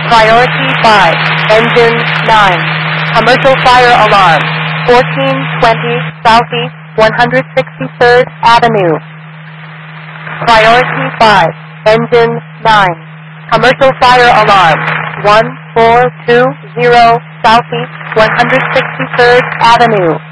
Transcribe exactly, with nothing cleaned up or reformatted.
Priority five, engine nine. Commercial fire alarm, fourteen twenty Southeast one hundred sixty-third Avenue. Priority five, engine nine. Commercial fire alarm, one four two zero Southeast one hundred sixty-third Avenue.